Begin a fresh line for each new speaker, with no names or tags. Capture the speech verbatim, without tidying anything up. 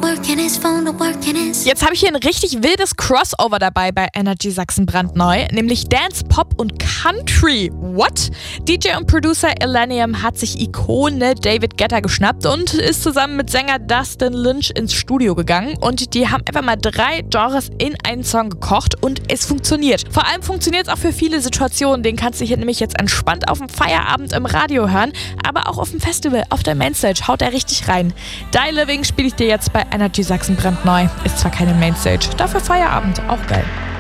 Jetzt habe ich hier ein richtig wildes Crossover dabei bei Energy Sachsen brandneu, nämlich Dance, Pop und Country. What? D J und Producer Illenium hat sich Ikone David Guetta geschnappt und ist zusammen mit Sänger Dustin Lynch ins Studio gegangen und die haben einfach mal drei Genres in einen Song gekocht und es funktioniert. Vor allem funktioniert es auch für viele Situationen, den kannst du hier nämlich jetzt entspannt auf dem Feierabend im Radio hören, aber auch auf dem Festival, auf der Mainstage haut er richtig rein. Die Living spiele ich dir jetzt bei Energy Sachsen brandneu. Ist zwar keine Mainstage, dafür Feierabend, auch geil.